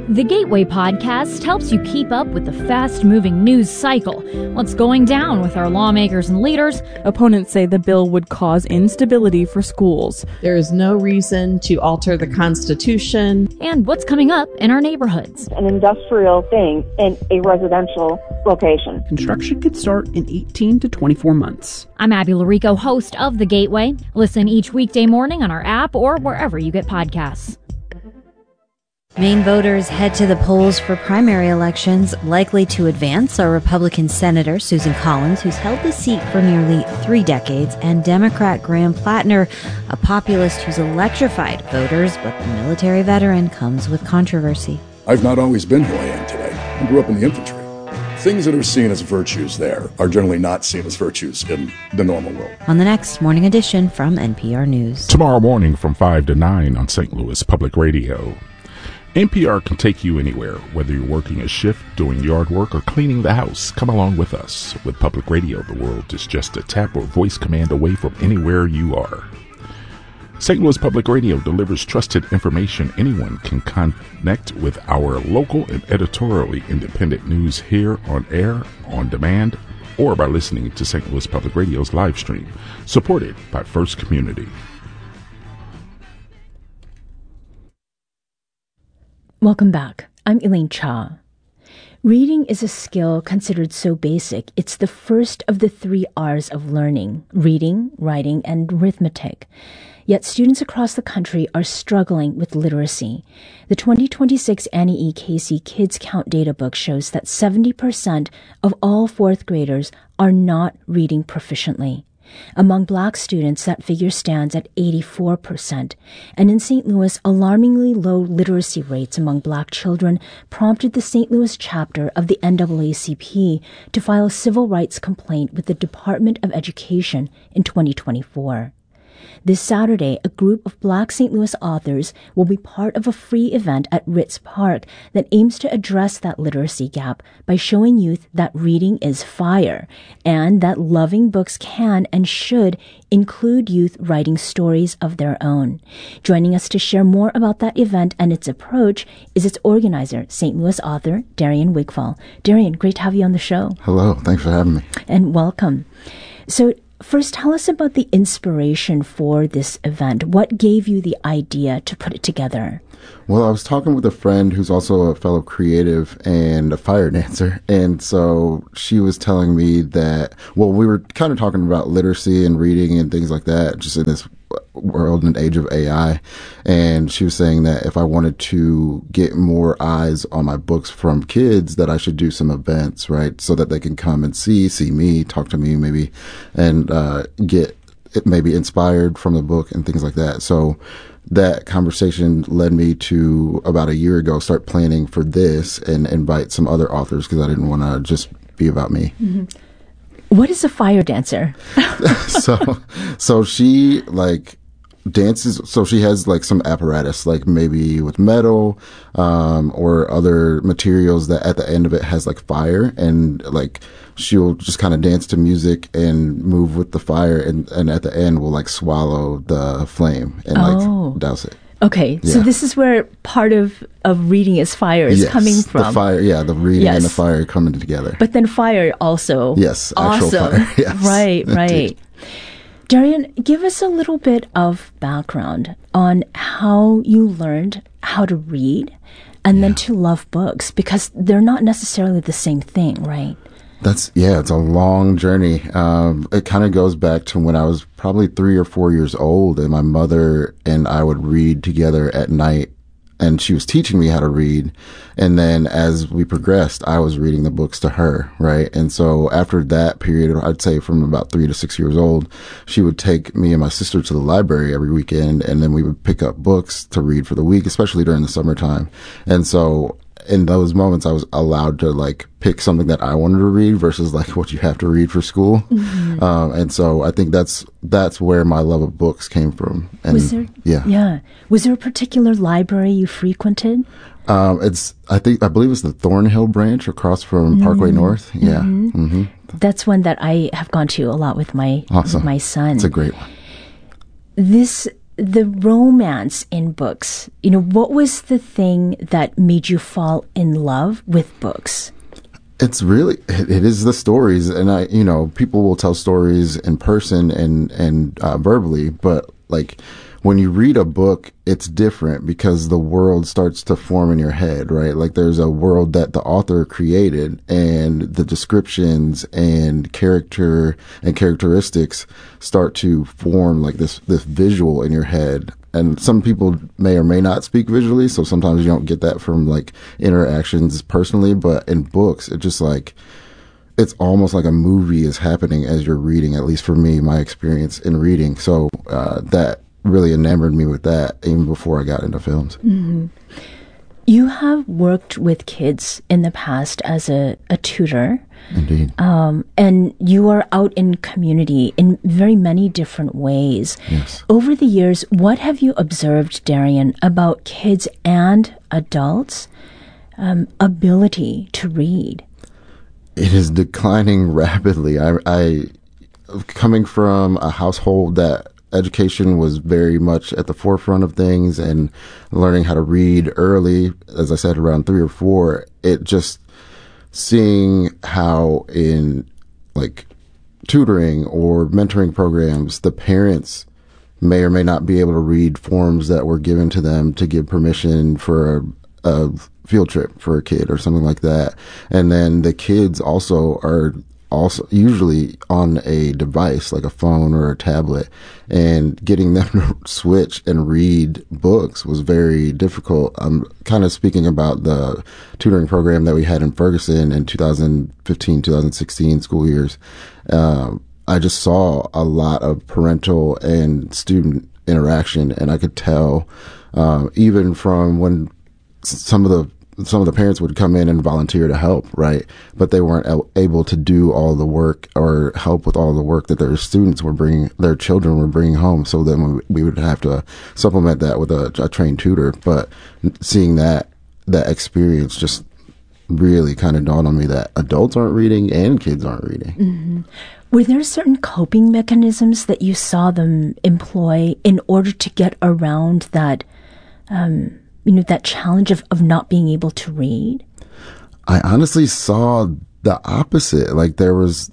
The Gateway Podcast helps you keep up with the fast-moving news cycle. What's going down with our lawmakers and leaders? Opponents say the bill would cause instability for schools. There is no reason to alter the Constitution. And what's coming up in our neighborhoods. An industrial thing in a residential location. Construction could start in 18 to 24 months. I'm Abby Larico, host of The Gateway. Listen each weekday morning on our app or wherever you get podcasts. Maine voters head to the polls for primary elections. Likely to advance are Republican Senator Susan Collins, who's held the seat for nearly 3 decades, and Democrat Graham Plattner, a populist who's electrified voters, but the military veteran comes with controversy. I've not always been who I am today. I grew up in the infantry. Things that are seen as virtues there are generally not seen as virtues in the normal world. On the next Morning Edition from NPR News. Tomorrow morning from 5 to 9 on St. Louis Public Radio. NPR can take you anywhere, whether you're working a shift, doing yard work, or cleaning the house. Come along with us. With Public Radio, the world is just a tap or voice command away from anywhere you are. St. Louis Public Radio delivers trusted information. Anyone can connect with our local and editorially independent news here on air, on demand, or by listening to St. Louis Public Radio's live stream, supported by First Community. Welcome back. I'm Elaine Cha. Reading is a skill considered so basic, it's the first of the 3 R's of learning: reading, writing, and arithmetic. Yet students across the country are struggling with literacy. The 2026 Annie E. Casey Kids Count Data Book shows that 70% of all 4th graders are not reading proficiently. Among Black students, that figure stands at 84%. And in St. Louis, alarmingly low literacy rates among Black children prompted the St. Louis chapter of the NAACP to file a civil rights complaint with the Department of Education in 2024. This Saturday, a group of Black St. Louis authors will be part of a free event at Ritz Park that aims to address that literacy gap by showing youth that reading is fire and that loving books can and should include youth writing stories of their own. Joining us to share more about that event and its approach is its organizer, St. Louis author Darian Wigfall. Darian, great to have you on the show. Hello, thanks for having me. And welcome. So, first, tell us about the inspiration for this event. What gave you the idea to put it together? Well, I was talking with a friend who's also a fellow creative and a fire dancer. And so she was telling me that, well, we were kind of talking about literacy and reading and things like that, just in this world and age of AI. And she was saying that if I wanted to get more eyes on my books from kids, that I should do some events, right? So that they can come and see me, talk to me maybe, and get maybe inspired from the book and things like that. So that conversation led me to, about a year ago, start planning for this and invite some other authors because I didn't want to just be about me. Mm-hmm. What is a fire dancer? So she dances. So she has some apparatus, maybe with metal, or other materials that at the end of it has fire, and she'll just kind of dance to music and move with the fire, and at the end will swallow the flame and douse it. Okay, yeah. So this is where part of reading is fire is coming from. The fire, the reading and the fire coming together. But then fire also. Yes, awesome. Actual fire. Yes. Right. Indeed. Darian, give us a little bit of background on how you learned how to read and then to love books, because they're not necessarily the same thing, right? It's a long journey. It kind of goes back to when I was probably 3 or 4 years old, and my mother and I would read together at night, and she was teaching me how to read. And then as we progressed, I was reading the books to her, right? And so after that period, I'd say from about 3 to 6 years old, she would take me and my sister to the library every weekend, and then we would pick up books to read for the week, especially during the summertime. And so in those moments, I was allowed to pick something that I wanted to read versus what you have to read for school. Mm-hmm. And so I think that's where my love of books came from. And was there a particular library you frequented? I believe it's the Thornhill branch across from Parkway North. Yeah. Mm-hmm. Mm-hmm. That's one that I have gone to a lot with my son. It's a great one. the romance in books, what was the thing that made you fall in love with books? It's really, it is the stories. And people will tell stories in person and verbally, but like when you read a book, it's different because the world starts to form in your head, right? Like there's a world that the author created, and the descriptions and character and characteristics start to form like this visual in your head. And some people may or may not speak visually, so sometimes you don't get that from like interactions personally, but in books, it's just like, it's almost like a movie is happening as you're reading, at least for me, my experience in reading. So that really enamored me with that even before I got into films. Mm-hmm. You have worked with kids in the past as a tutor. Indeed. And you are out in community in very many different ways. Yes. Over the years, what have you observed, Darian, about kids and adults' ability to read? It is declining rapidly. I coming from a household that education was very much at the forefront of things, and learning how to read early, as I said, around 3 or 4, it just seeing how in like tutoring or mentoring programs, the parents may or may not be able to read forms that were given to them to give permission for a field trip for a kid or something like that. And then the kids also are usually on a device like a phone or a tablet, and getting them to switch and read books was very difficult. I'm kind of speaking about the tutoring program that we had in Ferguson in 2015, 2016 school years. I just saw a lot of parental and student interaction, and I could tell, even from when some of the parents would come in and volunteer to help, right? But they weren't able to do all the work or help with all the work that their children were bringing home. So then we would have to supplement that with a trained tutor. But seeing that experience just really kind of dawned on me that adults aren't reading and kids aren't reading. Mm-hmm. Were there certain coping mechanisms that you saw them employ in order to get around that, that challenge of not being able to read? I honestly saw the opposite. Like there was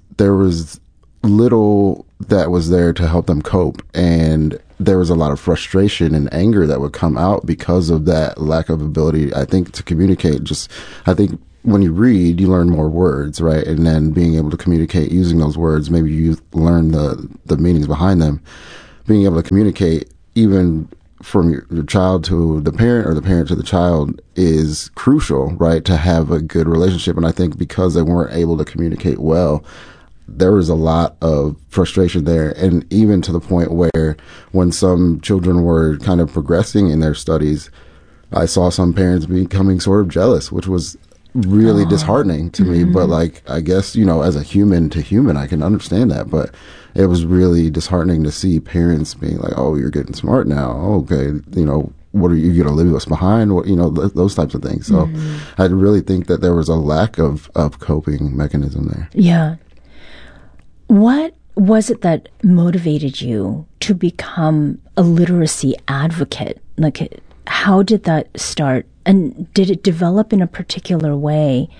little that was there to help them cope, and there was a lot of frustration and anger that would come out because of that lack of ability, I think, to communicate. I think when you read, you learn more words, right? And then being able to communicate using those words, maybe you learn the meanings behind them. Being able to communicate even from your child to the parent or the parent to the child is crucial, right? To have a good relationship. And I think because they weren't able to communicate well, there was a lot of frustration there. And even to the point where when some children were kind of progressing in their studies, I saw some parents becoming sort of jealous, which was really disheartening to me. But like, I guess, as a human to human, I can understand that. But it was really disheartening to see parents being like, oh, you're getting smart now. Okay. What are you going to leave us behind? What, those types of things. So I really think that there was a lack of coping mechanism there. Yeah. What was it that motivated you to become a literacy advocate? Like, how did that start? And did it develop in a particular way,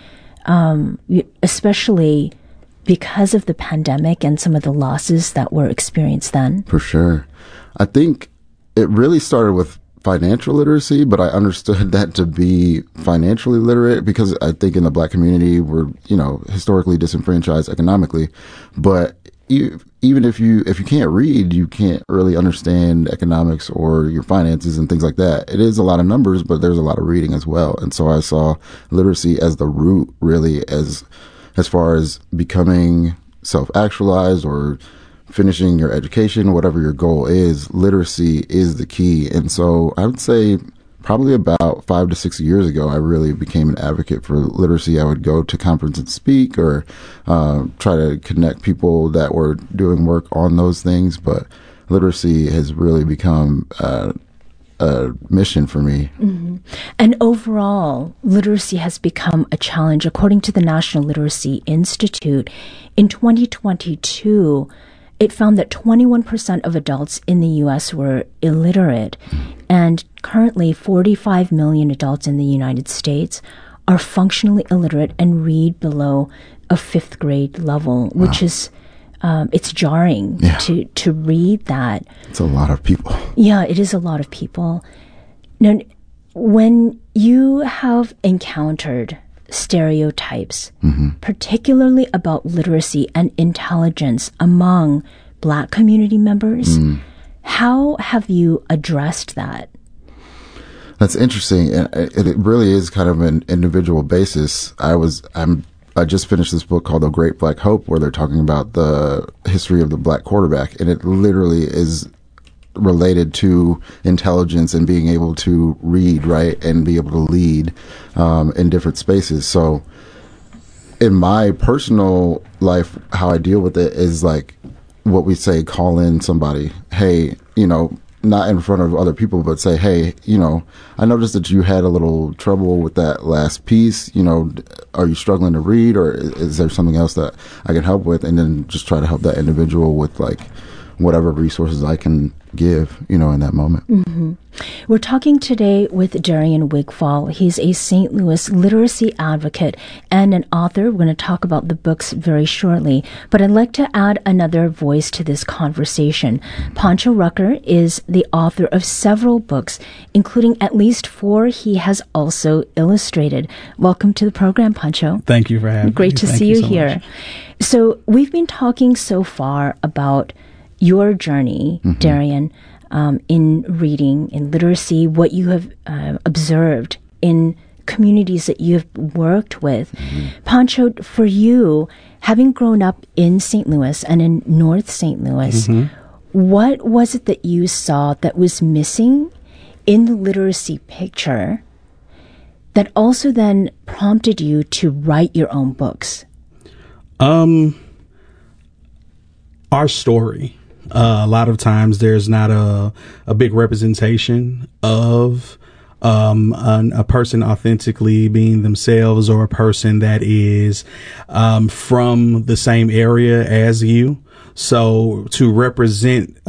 especially because of the pandemic and some of the losses that were experienced then? For sure. I think it really started with financial literacy, but I understood that to be financially literate because I think in the Black community we're, historically disenfranchised economically. But even if you can't read, you can't really understand economics or your finances and things like that. It is a lot of numbers, but there's a lot of reading as well. And so I saw literacy as the root, really, as far as becoming self-actualized or finishing your education, whatever your goal is. Literacy is the key. And so I would say probably about 5 to 6 years ago, I really became an advocate for literacy. I would go to conferences and speak or try to connect people that were doing work on those things. But literacy has really become a mission for me. Mm-hmm. And overall, literacy has become a challenge. According to the National Literacy Institute, in 2022, it found that 21% of adults in the U.S. were illiterate, and currently 45 million adults in the United States are functionally illiterate and read below a 5th grade level, which is, it's jarring to read that. It's a lot of people. Yeah, it is a lot of people. Now, when you have encountered stereotypes, particularly about literacy and intelligence among Black community members, how have you addressed that? That's interesting. It really is kind of an individual basis. I just finished this book called The Great Black Hope, where they're talking about the history of the Black quarterback, and it literally is related to intelligence and being able to read, right, and be able to lead in different spaces. So in my personal life, how I deal with it is like what we say, call in somebody. Hey, not in front of other people, but say, hey, I noticed that you had a little trouble with that last piece. Are you struggling to read, or is there something else that I can help with? And then just try to help that individual with like whatever resources I can give, in that moment. Mm-hmm. We're talking today with Darian Wigfall. He's a St. Louis literacy advocate and an author. We're going to talk about the books very shortly, but I'd like to add another voice to this conversation. Pancho Rucker is the author of several books, including at least 4 he has also illustrated. Welcome to the program, Pancho. Thank you for having me. Great to see you here. So we've been talking so far about your journey, Darian, in reading, in literacy, what you have observed in communities that you've worked with. Pancho, for you, having grown up in St. Louis and in North St. Louis, what was it that you saw that was missing in the literacy picture that also then prompted you to write your own books? Our story. A lot of times there's not a big representation of a person authentically being themselves, or a person that is from the same area as you. So to represent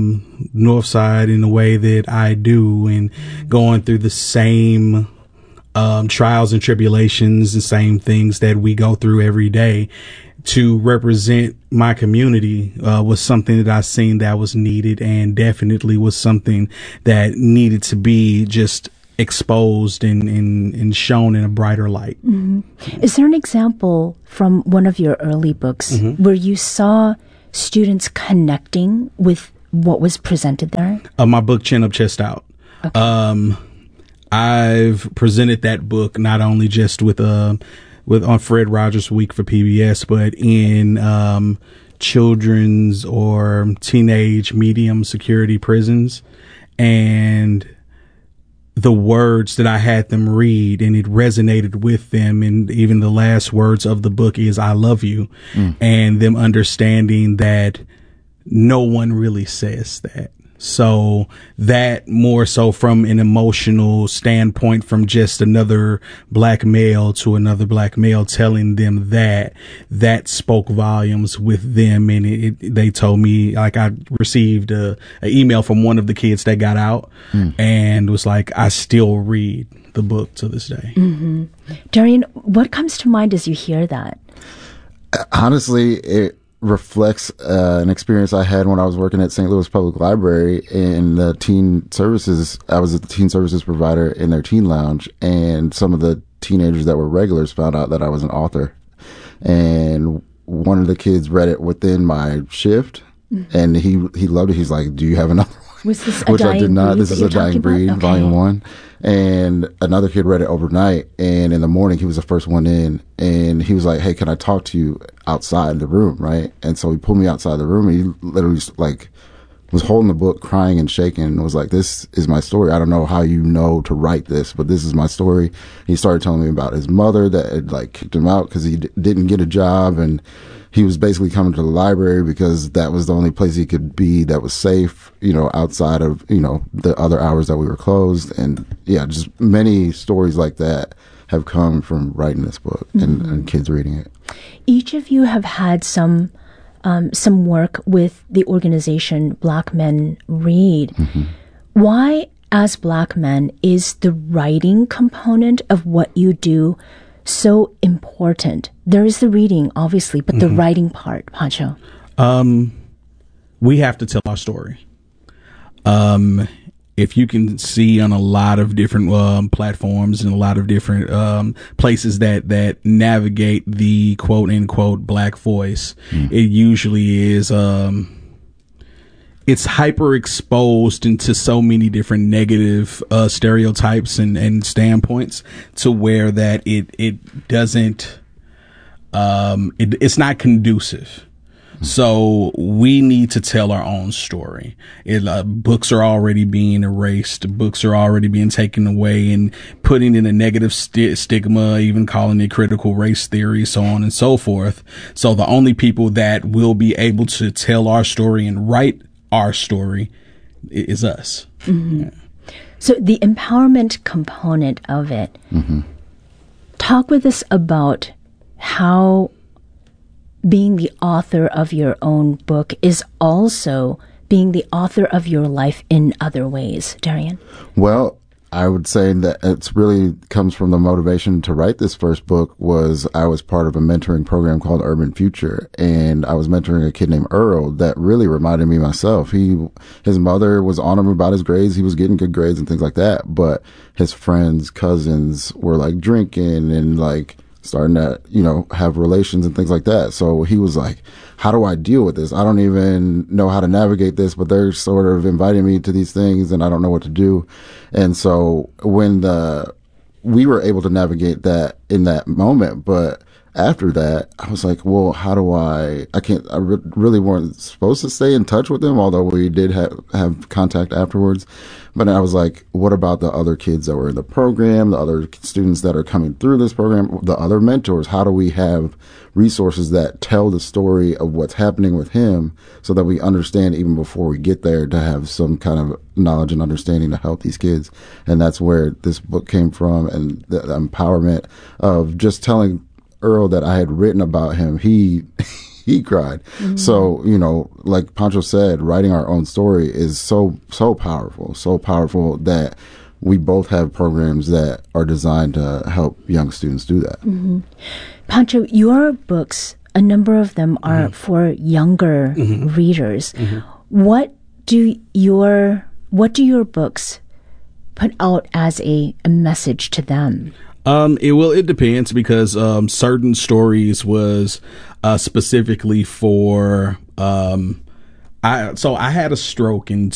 Northside in the way that I do, and going through the same trials and tribulations, the same things that we go through every day, to represent my community was something that I seen that was needed, and definitely was something that needed to be just exposed and shown in a brighter light. Is there an example from one of your early books where you saw students connecting with what was presented there? My book, Chin Up, Chest Out. Okay. I've presented that book not only just with on Fred Rogers Week for PBS, but in children's or teenage medium security prisons. And the words that I had them read, and it resonated with them. And even the last words of the book is, I love you. And them understanding that no one really says that. So that more so from an emotional standpoint, from just another black male to another black male telling them that spoke volumes with them. And they told me, like, I received an email from one of the kids that got out and was like, I still read the book to this day. Darian, what comes to mind as you hear that? Honestly, it reflects an experience I had when I was working at St. Louis Public Library in the teen services. I was a teen services provider in their teen lounge, and some of the teenagers that were regulars found out that I was an author. And one of the kids read it within my shift, and he loved it. He's like, do you have another one? Was this Which I did not. This is A Dying Breed, okay. Volume 1. And another kid read it overnight, and in the morning he was the first one in, and he was like, hey, can I talk to you outside the room, right? And so he pulled me outside the room, and he literally like was holding the book, crying and shaking, and was like, this is my story. I don't know how you know to write this, but this is my story. He started telling me about his mother that had like kicked him out because he didn't get a job, and he was basically coming to the library because that was the only place he could be that was safe, outside of, the other hours that we were closed. And yeah, just many stories like that have come from writing this book and kids reading it. Each of you have had some some work with the organization Black Men Read. Mm-hmm. Why, as Black men, is the writing component of what you do so important? There is the reading, obviously, but the writing part, Pancho. We have to tell our story. If you can see on a lot of different platforms and a lot of different places that navigate the quote unquote Black voice, it usually is it's hyper exposed into so many different negative stereotypes and standpoints to where that it doesn't it's not conducive. So we need to tell our own story. Books are already being erased. Books are already being taken away and putting in a negative stigma, even calling it critical race theory, so on and so forth. So the only people that will be able to tell our story and write our story is us. Mm-hmm. Yeah. So the empowerment component of it, talk with us about how being the author of your own book is also being the author of your life in other ways. Darian? Well, I would say that it's really comes from the motivation to write this first book was I was part of a mentoring program called Urban Future, and I was mentoring a kid named Earl that really reminded me of myself. His mother was on him about his grades. He was getting good grades and things like that, but his friends, cousins were like drinking and like starting to, have relations and things like that. So he was like, how do I deal with this? I don't even know how to navigate this, but they're sort of inviting me to these things and I don't know what to do. And so when we were able to navigate that in that moment, but after that, I was like, well, how do I really weren't supposed to stay in touch with them, although we did have contact afterwards. But I was like, what about the other kids that were in the program, the other students that are coming through this program, the other mentors? How do we have resources that tell the story of what's happening with him so that we understand even before we get there to have some kind of knowledge and understanding to help these kids? And that's where this book came from, and the empowerment of just telling Earl that I had written about him. He cried. Mm-hmm. So, like Pancho said, writing our own story is so powerful that we both have programs that are designed to help young students do that. Mm-hmm. Pancho, your books, a number of them are for younger readers. Mm-hmm. What do your books put out as a message to them? It depends because certain stories was specifically for I had a stroke in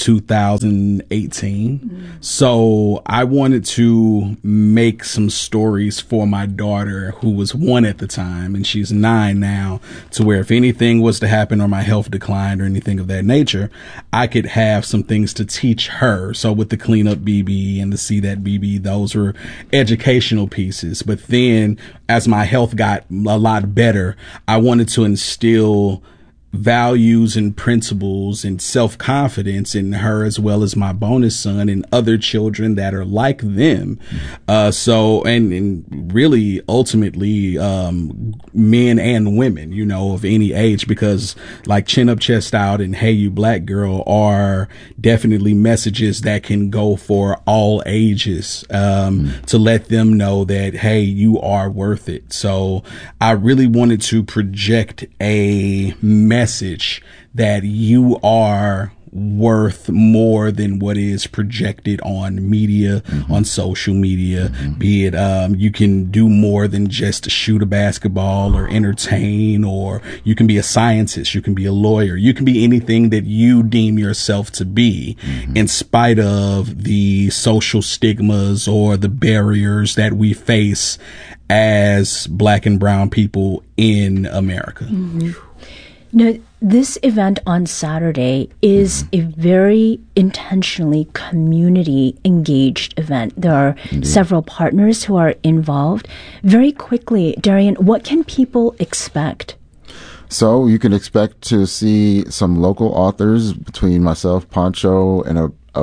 2018. So I wanted to make some stories for my daughter, who was 1 at the time, and she's 9 now, to where if anything was to happen or my health declined or anything of that nature, I could have some things to teach her. So with the Clean Up BB and the See That BB, those were educational pieces. But then as my health got a lot better, I wanted to instill values and principles and self-confidence in her, as well as my bonus son and other children that are like them. So really ultimately, men and women, of any age, because like Chin Up, Chest Out and Hey You Black Girl are definitely messages that can go for all ages, to let them know that, hey, you are worth it. So I really wanted to project a message that you are worth more than what is projected on media, on social media, be it you can do more than just shoot a basketball or entertain, or you can be a scientist, you can be a lawyer, you can be anything that you deem yourself to be, in spite of the social stigmas or the barriers that we face as Black and brown people in America. Now, this event on Saturday is a very intentionally community-engaged event. There are several partners who are involved. Very quickly, Darian, what can people expect? So you can expect to see some local authors between myself, Pancho, and a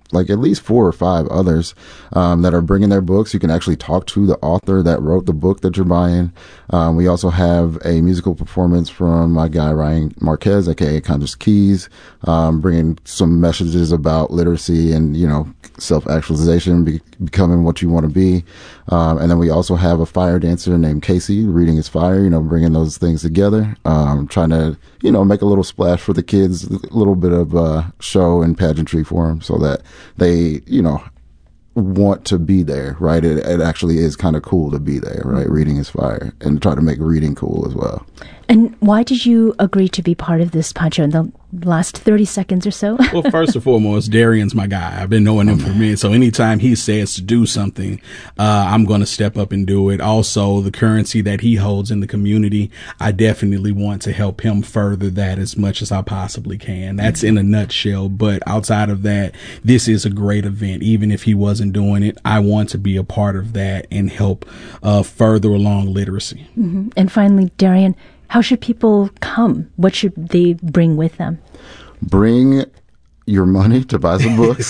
like at least 4 or 5 others that are bringing their books. You can actually talk to the author that wrote the book that you're buying. We also have a musical performance from my guy Ryan Marquez, aka Conjures Keys, bringing some messages about literacy and, you know, self-actualization, becoming what you want to be. And then we also have a fire dancer named Casey reading his fire, you know, bringing those things together, trying to, you know, make a little splash for the kids, a little bit of show and pageantry for them so that they, you know, want to be there, right? It actually is kind of cool to be there, right? Reading is fire, and try to make reading cool as well. And why did you agree to be part of this, Pancho, in the last 30 seconds or so? Well, first and foremost, Darian's my guy. I've been knowing him for minutes. So anytime he says to do something, I'm going to step up and do it. Also, the currency that he holds in the community, I definitely want to help him further that as much as I possibly can. That's in a nutshell. But outside of that, this is a great event. Even if he wasn't doing it, I want to be a part of that and help further along literacy. Mm-hmm. And finally, Darian, how should people come? What should they bring with them? Bring your money to buy some books,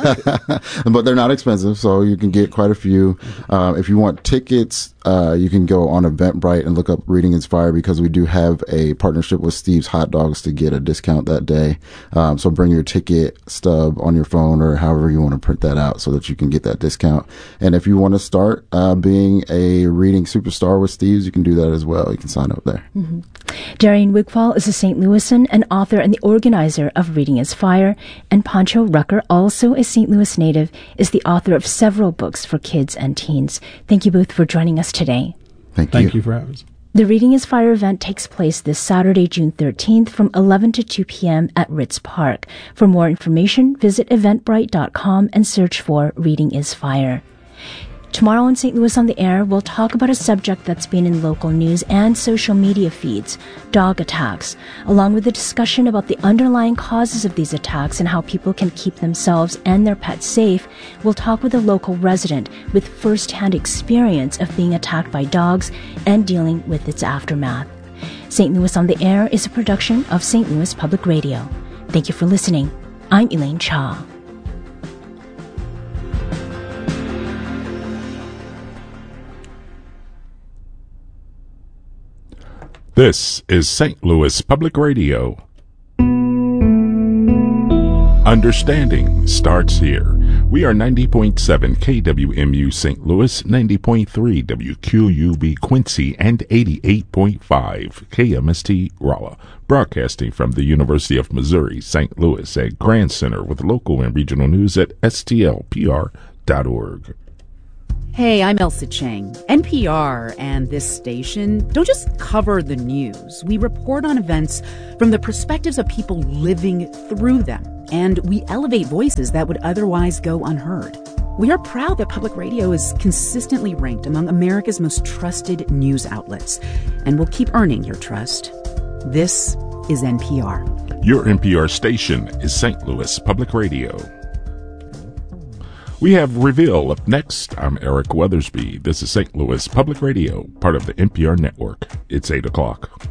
but they're not expensive, so you can get quite a few. If you want tickets, you can go on Eventbrite and look up Reading is Fire, because we do have a partnership with Steve's Hot Dogs to get a discount that day. So bring your ticket stub on your phone or however you want to print that out so that you can get that discount. And if you want to start being a reading superstar with Steve's, you can do that as well. You can sign up there. Mm-hmm. Darian Wigfall is a St. Louisan, an author and the organizer of Reading is Fire, and Pancho Rucker, also a St. Louis native, is the author of several books for kids and teens. Thank you both for joining us today. Thank you for having us. The Reading is Fire event takes place this Saturday, June 13th from 11 to 2 p.m. at Ritz Park. For more information, visit eventbrite.com and search for Reading is Fire. Tomorrow on St. Louis on the Air, we'll talk about a subject that's been in local news and social media feeds, dog attacks, along with a discussion about the underlying causes of these attacks and how people can keep themselves and their pets safe. We'll talk with a local resident with first-hand experience of being attacked by dogs and dealing with its aftermath. St. Louis on the Air is a production of St. Louis Public Radio. Thank you for listening. I'm Elaine Cha. This is St. Louis Public Radio. Understanding starts here. We are 90.7 KWMU St. Louis, 90.3 WQUB Quincy, and 88.5 KMST Rolla, broadcasting from the University of Missouri, St. Louis at Grand Center with local and regional news at stlpr.org. Hey, I'm Elsa Chang. NPR and this station don't just cover the news. We report on events from the perspectives of people living through them, and we elevate voices that would otherwise go unheard. We are proud that public radio is consistently ranked among America's most trusted news outlets, and will keep earning your trust. This is NPR. Your NPR station is St. Louis Public Radio. We have Reveal up next. I'm Eric Weathersby. This is St. Louis Public Radio, part of the NPR network. It's 8 o'clock.